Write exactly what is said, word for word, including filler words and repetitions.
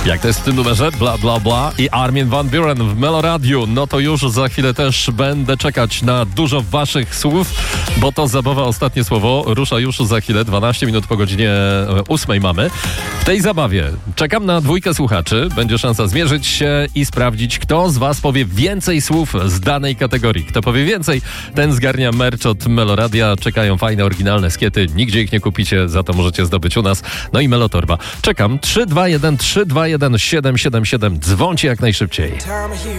Jak to jest w tym numerze? Bla, bla, bla. I Armin van Buuren w Meloradiu. No to już za chwilę też będę czekać na dużo waszych słów, bo to zabawa Ostatnie Słowo rusza już za chwilę. dwanaście minut po godzinie ósmej mamy. W tej zabawie czekam na dwójkę słuchaczy. Będzie szansa zmierzyć się i sprawdzić, kto z was powie więcej słów z danej kategorii. Kto powie więcej, ten zgarnia merch od Meloradia. Czekają fajne, oryginalne skiety. Nigdzie ich nie kupicie, za to możecie zdobyć u nas. No i Melotorba. Czekam. trzy dwa jeden trzy dwa jeden siedem siedem siedem. Dzwońcie jak najszybciej.